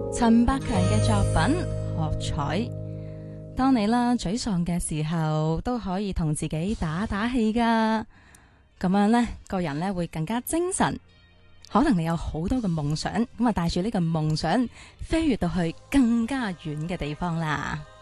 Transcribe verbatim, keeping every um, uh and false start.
陳百強嘅作品《學彩》。當你啦沮喪嘅時候，都可以同自己打打氣噶，咁樣呢個人呢會更加精神。可能你有好多嘅夢想，咁啊帶住呢個夢想飛越到去更加遠嘅地方啦。